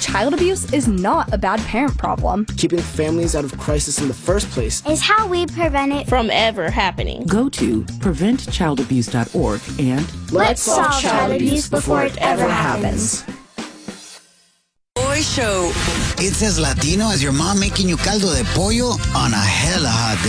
child abuse is not a bad parent problem. Keeping families out of crisis in the first place is how we prevent it from ever happening. Go to preventchildabuse.org and let's solve child abuse before it ever happens. Boy Show. It's as Latino as your mom making you caldo de pollo on a hella hot day.